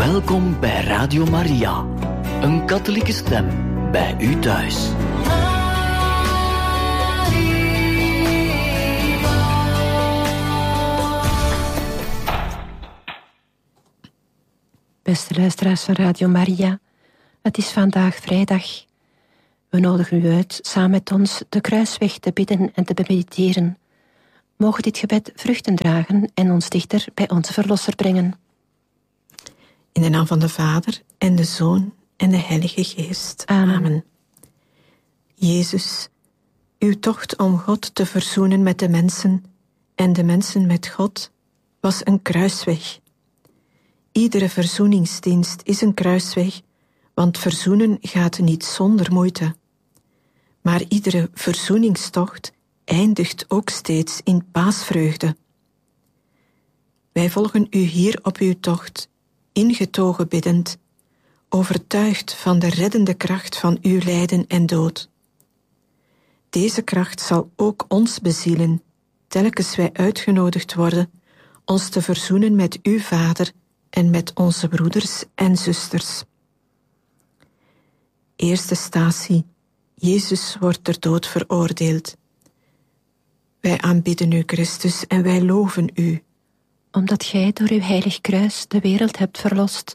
Welkom bij Radio Maria, een katholieke stem bij u thuis. Beste luisteraars van Radio Maria, het is vandaag vrijdag. We nodigen u uit samen met ons de kruisweg te bidden en te bemediteren. Mogen dit gebed vruchten dragen en ons dichter bij onze Verlosser brengen. In de naam van de Vader en de Zoon en de Heilige Geest. Amen. Jezus, uw tocht om God te verzoenen met de mensen en de mensen met God was een kruisweg. Iedere verzoeningsdienst is een kruisweg, want verzoenen gaat niet zonder moeite. Maar iedere verzoeningstocht eindigt ook steeds in paasvreugde. Wij volgen u hier op uw tocht, ingetogen biddend, overtuigd van de reddende kracht van uw lijden en dood. Deze kracht zal ook ons bezielen, telkens wij uitgenodigd worden ons te verzoenen met uw Vader en met onze broeders en zusters. Eerste statie. Jezus wordt ter dood veroordeeld. Wij aanbidden u, Christus, en wij loven u. Omdat gij door uw heilig kruis de wereld hebt verlost.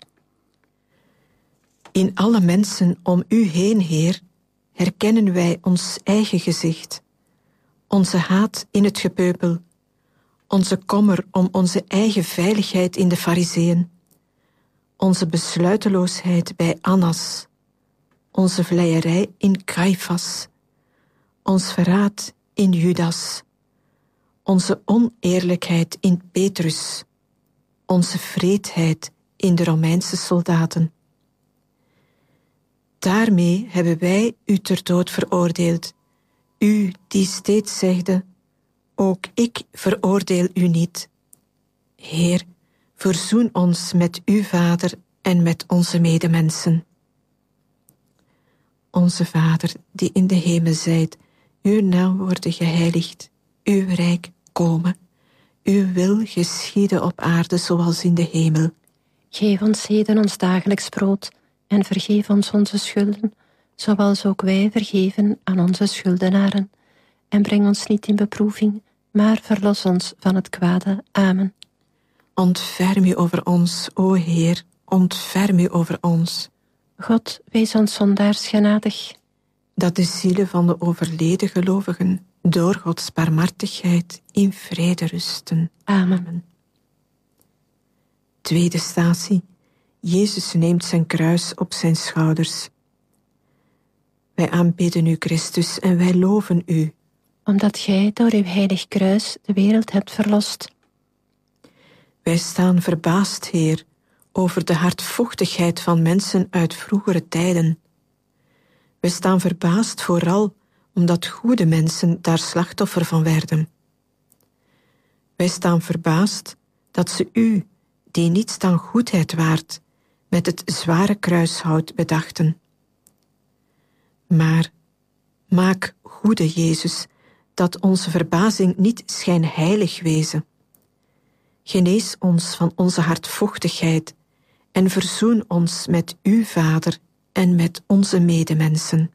In alle mensen om u heen, Heer, herkennen wij ons eigen gezicht, onze haat in het gepeupel, onze kommer om onze eigen veiligheid in de Farizeeën, onze besluiteloosheid bij Annas, onze vleierij in Caiphas, ons verraad in Judas, onze oneerlijkheid in Petrus, onze wreedheid in de Romeinse soldaten. Daarmee hebben wij u ter dood veroordeeld, u die steeds zegde, ook ik veroordeel u niet. Heer, verzoen ons met uw Vader en met onze medemensen. Onze Vader, die in de hemel zijt, uw naam worden geheiligd, uw rijk komen, uw wil geschieden op aarde zoals in de hemel. Geef ons heden ons dagelijks brood en vergeef ons onze schulden, zoals ook wij vergeven aan onze schuldenaren. En breng ons niet in beproeving, maar verlos ons van het kwade. Amen. Ontferm u over ons, o Heer, ontferm u over ons. God, wees ons zondaars genadig. Dat de zielen van de overleden gelovigen door Gods barmhartigheid in vrede rusten. Amen. Tweede statie. Jezus neemt zijn kruis op zijn schouders. Wij aanbidden u, Christus, en wij loven u. Omdat gij door uw heilig kruis de wereld hebt verlost. Wij staan verbaasd, Heer, over de hardvochtigheid van mensen uit vroegere tijden. Wij staan verbaasd vooral omdat goede mensen daar slachtoffer van werden. Wij staan verbaasd dat ze u, die niets dan goedheid waard, met het zware kruishout bedachten. Maar maak, goede Jezus, dat onze verbazing niet schijnheilig wezen. Genees ons van onze hardvochtigheid en verzoen ons met uw Vader en met onze medemensen.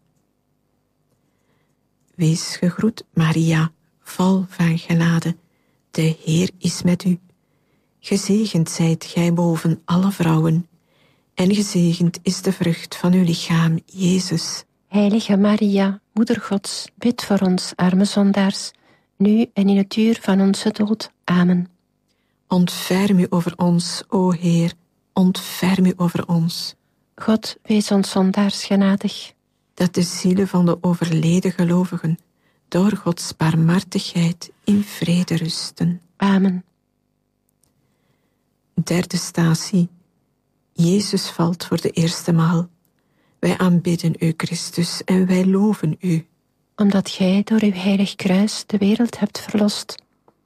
Wees gegroet, Maria, vol van genade. De Heer is met u. Gezegend zijt gij boven alle vrouwen, en gezegend is de vrucht van uw lichaam, Jezus. Heilige Maria, Moeder Gods, bid voor ons, arme zondaars, nu en in het uur van onze dood. Amen. Ontferm u over ons, o Heer, ontferm u over ons. God, wees ons zondaars genadig. Dat de zielen van de overleden gelovigen door Gods barmhartigheid in vrede rusten. Amen. Derde statie. Jezus valt voor de eerste maal. Wij aanbidden u, Christus, en wij loven u. Omdat gij door uw heilig kruis de wereld hebt verlost.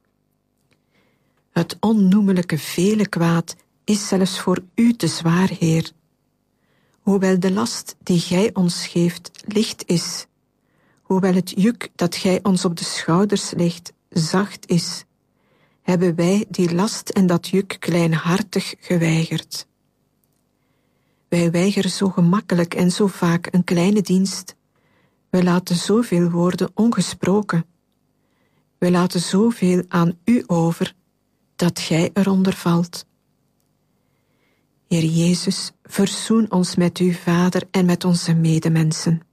Het onnoemelijke vele kwaad is zelfs voor u te zwaar, Heer. Hoewel de last die gij ons geeft licht is, hoewel het juk dat gij ons op de schouders legt zacht is, hebben wij die last en dat juk kleinhartig geweigerd. Wij weigeren zo gemakkelijk en zo vaak een kleine dienst. We laten zoveel woorden ongesproken. We laten zoveel aan u over, dat gij eronder valt. Heer Jezus, verzoen ons met uw Vader en met onze medemensen.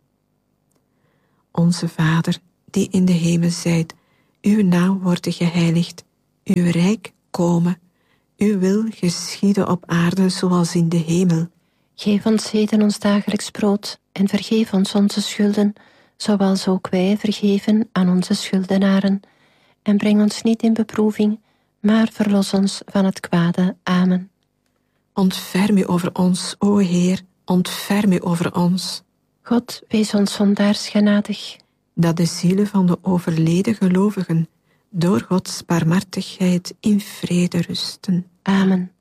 Onze Vader, die in de hemel zijt, uw naam worde geheiligd, uw rijk komen, uw wil geschieden op aarde zoals in de hemel. Geef ons heden ons dagelijks brood en vergeef ons onze schulden, zoals ook wij vergeven aan onze schuldenaren. En breng ons niet in beproeving, maar verlos ons van het kwade. Amen. Ontferm u over ons, o Heer, ontferm u over ons. God, wees ons zondaars genadig. Dat de zielen van de overleden gelovigen door Gods barmhartigheid in vrede rusten. Amen.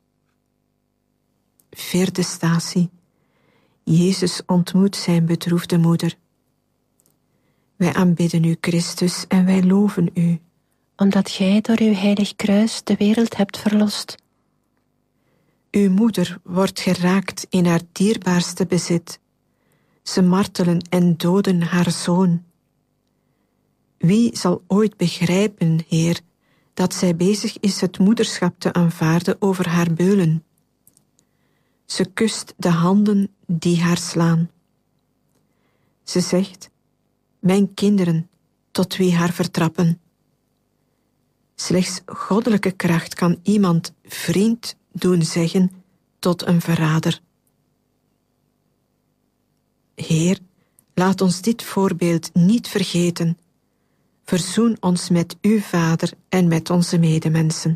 Vierde statie. Jezus ontmoet zijn bedroefde moeder. Wij aanbidden u, Christus, en wij loven u. Omdat gij door uw heilig kruis de wereld hebt verlost. Uw moeder wordt geraakt in haar dierbaarste bezit. Ze martelen en doden haar zoon. Wie zal ooit begrijpen, Heer, dat zij bezig is het moederschap te aanvaarden over haar beulen? Ze kust de handen die haar slaan. Ze zegt, mijn kinderen, tot wie haar vertrappen. Slechts goddelijke kracht kan iemand vriend doen zeggen tot een verrader. Heer, laat ons dit voorbeeld niet vergeten. Verzoen ons met uw Vader en met onze medemensen.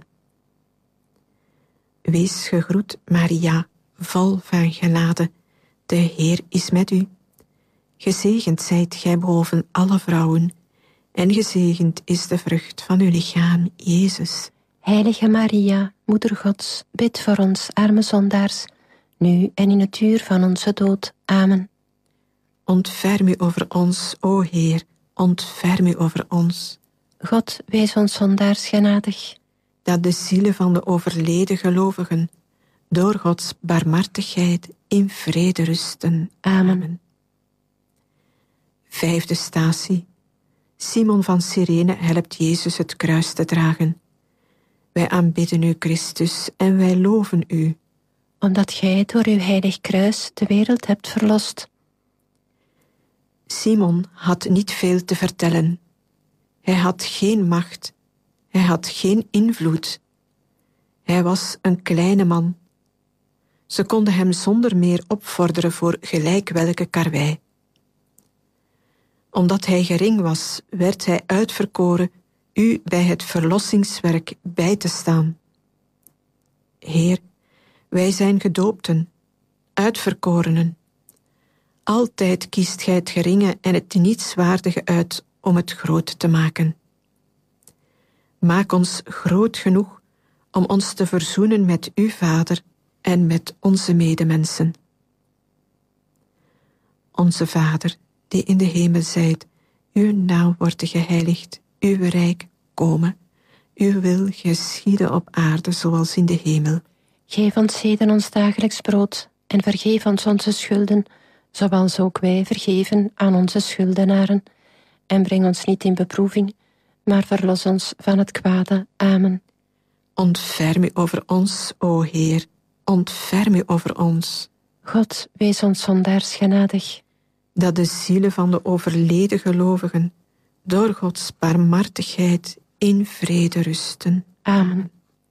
Wees gegroet, Maria, vol van genade. De Heer is met u. Gezegend zijt gij boven alle vrouwen, en gezegend is de vrucht van uw lichaam, Jezus. Heilige Maria, Moeder Gods, bid voor ons arme zondaars, nu en in het uur van onze dood. Amen. Ontferm u over ons, o Heer, ontferm u over ons. God, wees ons zondaars genadig. Dat de zielen van de overleden gelovigen door Gods barmhartigheid in vrede rusten. Amen. Vijfde statie. Simon van Cyrene helpt Jezus het kruis te dragen. Wij aanbidden u, Christus, en wij loven u. Omdat gij door uw heilig kruis de wereld hebt verlost. Simon had niet veel te vertellen. Hij had geen macht. Hij had geen invloed. Hij was een kleine man. Ze konden hem zonder meer opvorderen voor gelijk welke karwei. Omdat hij gering was, werd hij uitverkoren u bij het verlossingswerk bij te staan. Heer, wij zijn gedoopten, uitverkorenen. Altijd kiest gij het geringe en het nietswaardige uit om het groot te maken. Maak ons groot genoeg om ons te verzoenen met uw Vader en met onze medemensen. Onze Vader, die in de hemel zijt, uw naam wordt geheiligd, uw rijk komen, uw wil geschieden op aarde zoals in de hemel. Geef ons heden ons dagelijks brood en vergeef ons onze schulden, zoals ook wij vergeven aan onze schuldenaren. En breng ons niet in beproeving, maar verlos ons van het kwade. Amen. Ontferm u over ons, o Heer, ontferm u over ons. God, wees ons zondaars genadig. Dat de zielen van de overleden gelovigen door Gods barmhartigheid in vrede rusten. Amen.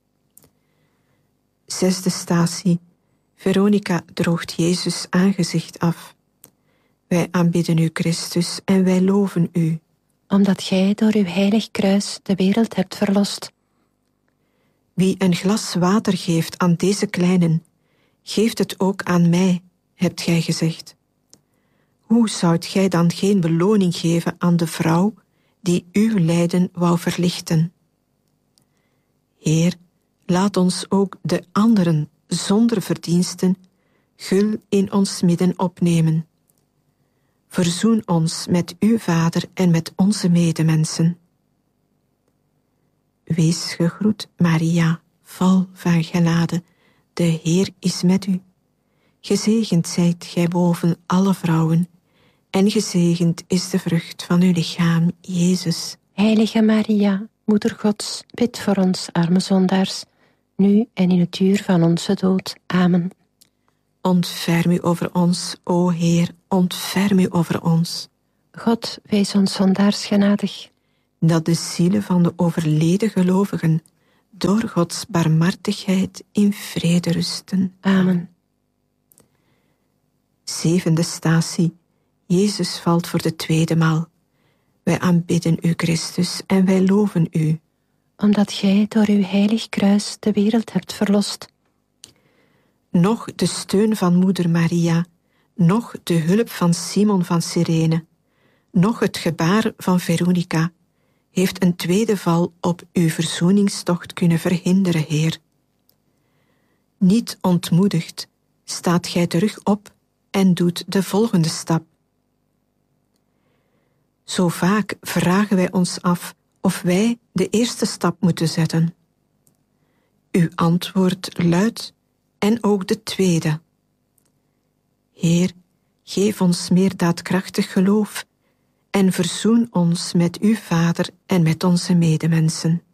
Zesde statie. Veronica droogt Jezus aangezicht af. Wij aanbidden u, Christus, en wij loven u. Omdat gij door uw heilig kruis de wereld hebt verlost. Wie een glas water geeft aan deze kleinen, geeft het ook aan mij, hebt gij gezegd. Hoe zoudt gij dan geen beloning geven aan de vrouw die uw lijden wou verlichten? Heer, laat ons ook de anderen zonder verdiensten gul in ons midden opnemen. Verzoen ons met uw Vader en met onze medemensen. Wees gegroet, Maria, vol van genade, de Heer is met u. Gezegend zijt gij boven alle vrouwen, en gezegend is de vrucht van uw lichaam, Jezus. Heilige Maria, Moeder Gods, bid voor ons arme zondaars, nu en in het uur van onze dood. Amen. Ontferm u over ons, o Heer, ontferm u over ons. God, wees ons zondaars genadig. Dat de zielen van de overleden gelovigen door Gods barmhartigheid in vrede rusten. Amen. Zevende statie. Jezus valt voor de tweede maal. Wij aanbidden u, Christus, en wij loven u. Omdat gij door uw heilig kruis de wereld hebt verlost. Noch de steun van moeder Maria, noch de hulp van Simon van Cyrene, noch het gebaar van Veronica heeft een tweede val op uw verzoeningstocht kunnen verhinderen, Heer. Niet ontmoedigd staat gij terug op en doet de volgende stap. Zo vaak vragen wij ons af of wij de eerste stap moeten zetten. Uw antwoord luidt en ook de tweede. Heer, geef ons meer daadkrachtig geloof en verzoen ons met uw Vader en met onze medemensen.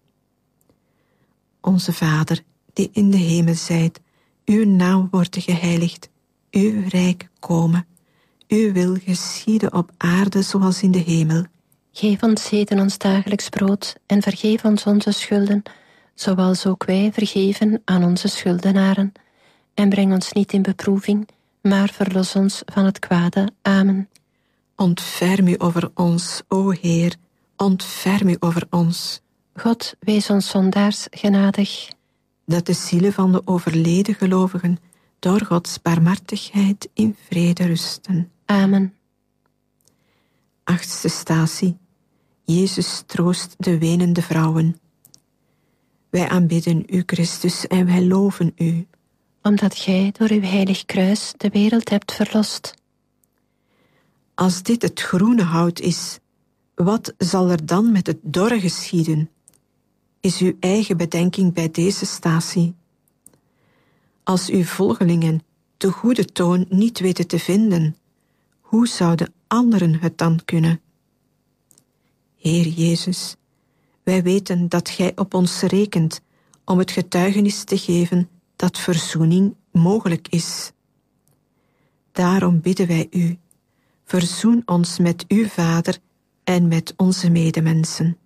Onze Vader, die in de hemel zijt, uw naam wordt geheiligd, uw rijk komen, uw wil geschieden op aarde zoals in de hemel. Geef ons heden ons dagelijks brood en vergeef ons onze schulden, zoals ook wij vergeven aan onze schuldenaren. En breng ons niet in beproeving, maar verlos ons van het kwade. Amen. Ontferm u over ons, o Heer, ontferm u over ons. God, wees ons zondaars genadig. Dat de zielen van de overleden gelovigen door Gods barmhartigheid in vrede rusten. Amen. Achtste statie. Jezus troost de wenende vrouwen. Wij aanbidden u, Christus, en wij loven u. Omdat gij door uw heilig kruis de wereld hebt verlost. Als dit het groene hout is, wat zal er dan met het dorre geschieden? Is uw eigen bedenking bij deze statie. Als uw volgelingen de goede toon niet weten te vinden, hoe zouden anderen het dan kunnen? Heer Jezus, wij weten dat gij op ons rekent om het getuigenis te geven dat verzoening mogelijk is. Daarom bidden wij u, verzoen ons met uw Vader en met onze medemensen.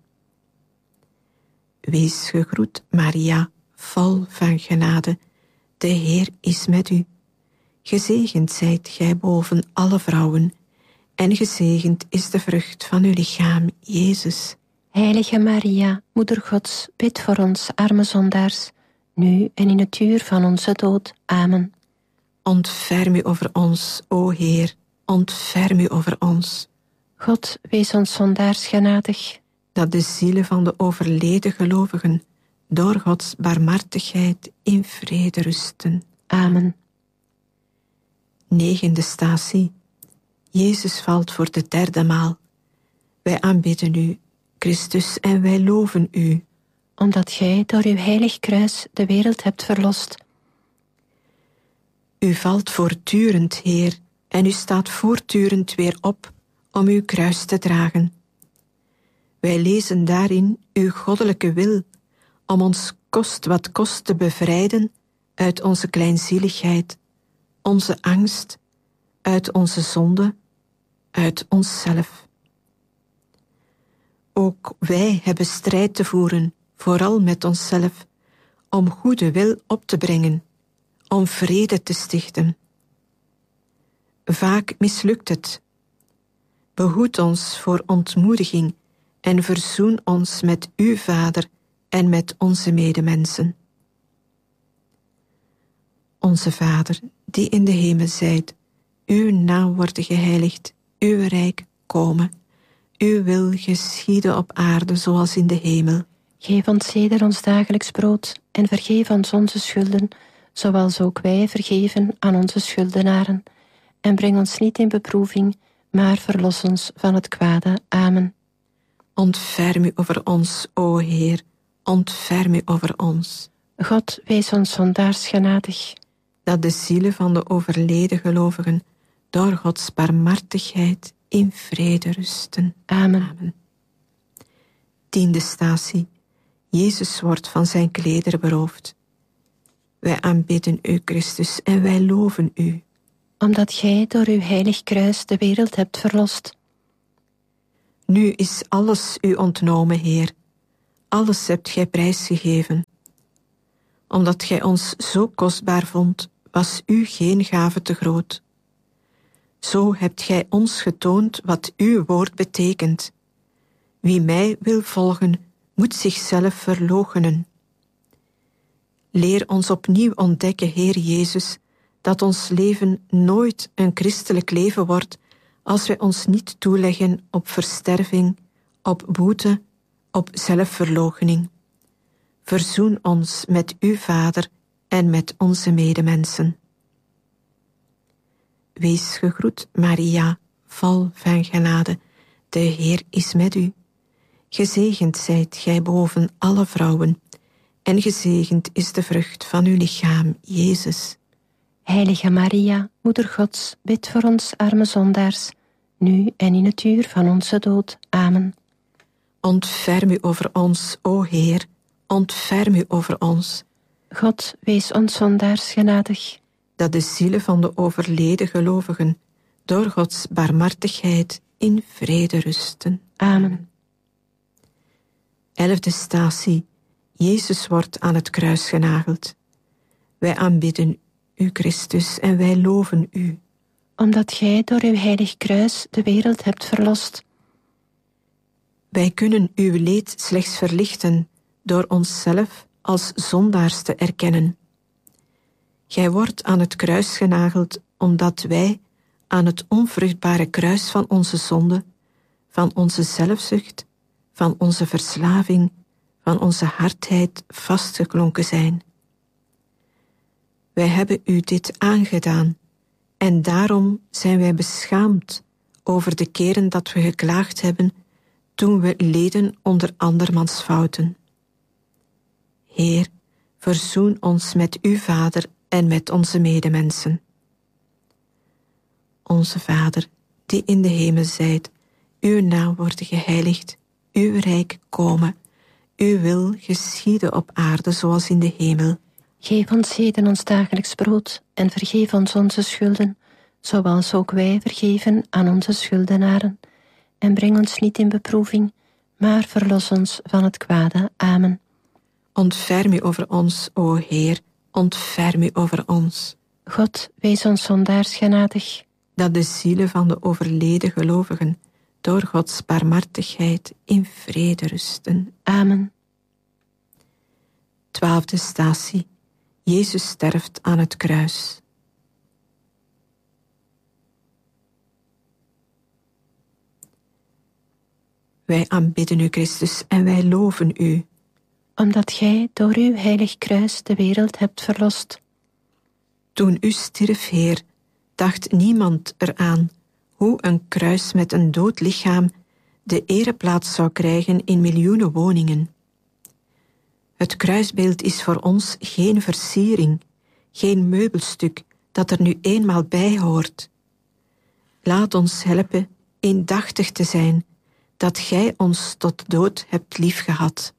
Wees gegroet, Maria, vol van genade, de Heer is met u. Gezegend zijt gij boven alle vrouwen, en gezegend is de vrucht van uw lichaam, Jezus. Heilige Maria, Moeder Gods, bid voor ons arme zondaars, nu en in het uur van onze dood. Amen. Ontferm u over ons, o Heer, ontferm u over ons. God, wees ons zondaars genadig. Dat de zielen van de overleden gelovigen door Gods barmhartigheid in vrede rusten. Amen. Negende statie. Jezus valt voor de derde maal. Wij aanbidden u, Christus, en wij loven u. Omdat gij door uw heilig kruis de wereld hebt verlost. U valt voortdurend, Heer, en u staat voortdurend weer op om uw kruis te dragen. Wij lezen daarin uw goddelijke wil om ons kost wat kost te bevrijden uit onze kleinzieligheid, onze angst, uit onze zonde, uit onszelf. Ook wij hebben strijd te voeren, vooral met onszelf, om goede wil op te brengen, om vrede te stichten. Vaak mislukt het. Behoed ons voor ontmoediging en verzoen ons met uw Vader en met onze medemensen. Onze Vader, die in de hemel zijt, uw naam wordt geheiligd, uw rijk komen. Uw wil geschieden op aarde zoals in de hemel. Geef ons heden ons dagelijks brood en vergeef ons onze schulden, zoals ook wij vergeven aan onze schuldenaren. En breng ons niet in beproeving, maar verlos ons van het kwade. Amen. Ontferm u over ons, o Heer, ontferm u over ons. God, wees ons zondaars genadig. dat de zielen van de overleden gelovigen door Gods barmhartigheid in vrede rusten. Amen. Amen. 10e statie. Jezus wordt van zijn klederen beroofd. Wij aanbidden u, Christus, en wij loven u. Omdat gij door uw heilig kruis de wereld hebt verlost. Nu is alles u ontnomen, Heer. Alles hebt gij prijsgegeven. Omdat gij ons zo kostbaar vond, was u geen gave te groot. Zo hebt gij ons getoond wat uw woord betekent. Wie mij wil volgen, moet zichzelf verloochenen. Leer ons opnieuw ontdekken, Heer Jezus, dat ons leven nooit een christelijk leven wordt als wij ons niet toeleggen op versterving, op boete, op zelfverloochening. Verzoen ons met uw Vader en met onze medemensen. Wees gegroet, Maria, vol van genade, de Heer is met u. Gezegend zijt gij boven alle vrouwen, en gezegend is de vrucht van uw lichaam, Jezus. Heilige Maria, Moeder Gods, bid voor ons arme zondaars, nu en in het uur van onze dood. Amen. Ontferm u over ons, o Heer, ontferm u over ons. God, wees ons zondaars genadig. Dat de zielen van de overleden gelovigen door Gods barmhartigheid in vrede rusten. Amen. 11e statie. Jezus wordt aan het kruis genageld. Wij aanbidden u, Christus, en wij loven u. Omdat gij door uw heilig kruis de wereld hebt verlost. Wij kunnen uw leed slechts verlichten door onszelf als zondaars te erkennen. Gij wordt aan het kruis genageld omdat wij aan het onvruchtbare kruis van onze zonde, van onze zelfzucht, van onze verslaving, van onze hardheid vastgeklonken zijn. Wij hebben u dit aangedaan en daarom zijn wij beschaamd over de keren dat we geklaagd hebben toen we leden onder andermans fouten. Heer, verzoen ons met uw Vader en met onze medemensen. Onze Vader, die in de hemel zijt, uw naam worden geheiligd, uw rijk komen, uw wil geschieden op aarde zoals in de hemel. Geef ons heden ons dagelijks brood en vergeef ons onze schulden, zoals ook wij vergeven aan onze schuldenaren. En breng ons niet in beproeving, maar verlos ons van het kwade. Amen. Ontferm u over ons, o Heer, ontferm u over ons. God, wees ons zondaars genadig. Dat de zielen van de overleden gelovigen door Gods barmhartigheid in vrede rusten. Amen. 12e statie. Jezus sterft aan het kruis. Wij aanbidden u, Christus, en wij loven u. Omdat gij door uw heilig kruis de wereld hebt verlost. Toen u stierf, Heer, dacht niemand eraan hoe een kruis met een dood lichaam de ereplaats zou krijgen in miljoenen woningen. Het kruisbeeld is voor ons geen versiering, geen meubelstuk dat er nu eenmaal bij hoort. Laat ons helpen indachtig te zijn dat gij ons tot dood hebt liefgehad.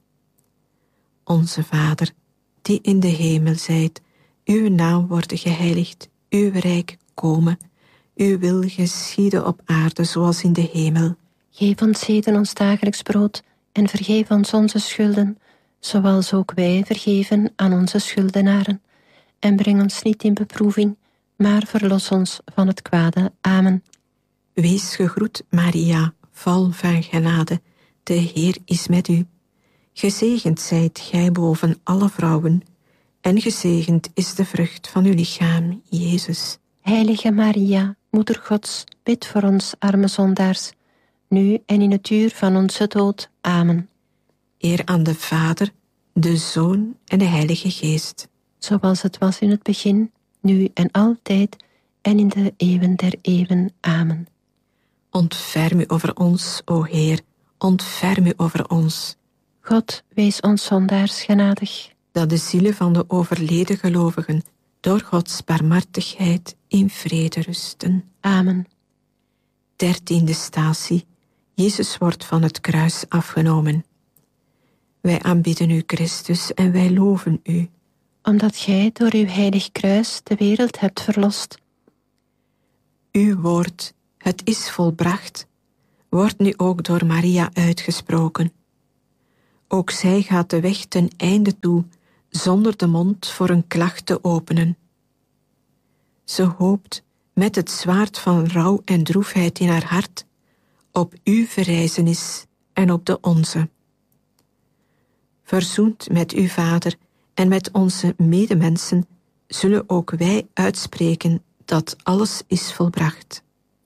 Onze Vader, die in de hemel zijt, uw naam worden geheiligd, uw rijk komen, uw wil geschieden op aarde zoals in de hemel. Geef ons heden ons dagelijks brood en vergeef ons onze schulden, zoals ook wij vergeven aan onze schuldenaren. En breng ons niet in beproeving, maar verlos ons van het kwade. Amen. Wees gegroet, Maria, vol van genade, de Heer is met u. Gezegend zijt gij boven alle vrouwen, en gezegend is de vrucht van uw lichaam, Jezus. Heilige Maria, Moeder Gods, bid voor ons arme zondaars, nu en in het uur van onze dood. Amen. Eer aan de Vader, de Zoon en de Heilige Geest. Zoals het was in het begin, nu en altijd, en in de eeuwen der eeuwen. Amen. Ontferm u over ons, o Heer, ontferm u over ons. God, wees ons zondaars genadig. Dat de zielen van de overleden gelovigen door Gods barmhartigheid in vrede rusten. Amen. 13e statie. Jezus wordt van het kruis afgenomen. Wij aanbidden u, Christus, en wij loven u. Omdat gij door uw heilig kruis de wereld hebt verlost. Uw woord, het is volbracht, wordt nu ook door Maria uitgesproken. Ook zij gaat de weg ten einde toe, zonder de mond voor een klacht te openen. Ze hoopt, met het zwaard van rouw en droefheid in haar hart, op uw verrijzenis en op de onze. Verzoend met uw Vader en met onze medemensen, zullen ook wij uitspreken dat alles is volbracht.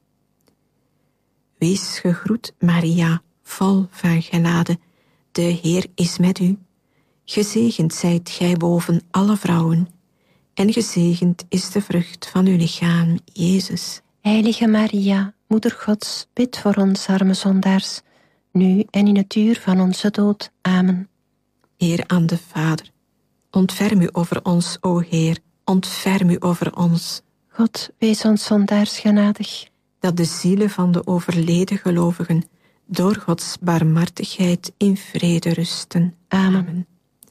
Wees gegroet, Maria, vol van genade, de Heer is met u. Gezegend zijt gij boven alle vrouwen, en gezegend is de vrucht van uw lichaam, Jezus. Heilige Maria, Moeder Gods, bid voor ons arme zondaars, nu en in het uur van onze dood. Amen. Eer aan de Vader, ontferm u over ons, o Heer, ontferm u over ons. God, wees ons zondaars genadig. Dat de zielen van de overleden gelovigen door Gods barmhartigheid in vrede rusten. Amen.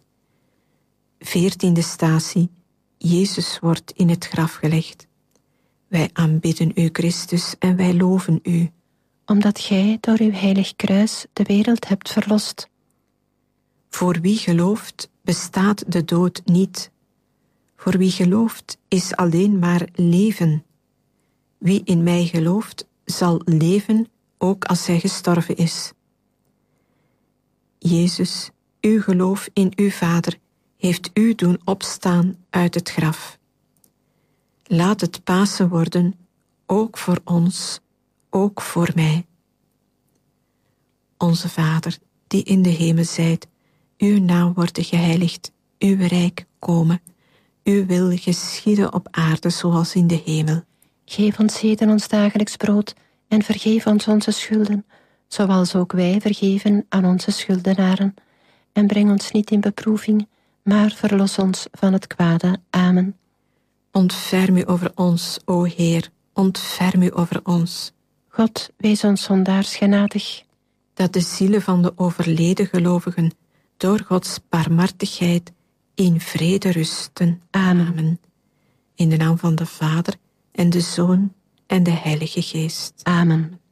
14e statie. Jezus wordt in het graf gelegd. Wij aanbidden u, Christus, en wij loven u. Omdat gij door uw heilig kruis de wereld hebt verlost. Voor wie gelooft, bestaat de dood niet. Voor wie gelooft, is alleen maar leven. Wie in mij gelooft, zal leven, ook als hij gestorven is. Jezus, uw geloof in uw Vader heeft u doen opstaan uit het graf. Laat het Pasen worden, ook voor ons, ook voor mij. Onze Vader, die in de hemel zijt, uw naam worden geheiligd, uw rijk komen, uw wil geschieden op aarde zoals in de hemel. Geef ons heden ons dagelijks brood en vergeef ons onze schulden, zoals ook wij vergeven aan onze schuldenaren. En breng ons niet in beproeving, maar verlos ons van het kwade. Amen. Ontferm u over ons, o Heer, ontferm u over ons. God, wees ons zondaars genadig. Dat de zielen van de overleden gelovigen door Gods barmhartigheid in vrede rusten. Amen. In de naam van de Vader en de Zoon en de Heilige Geest. Amen.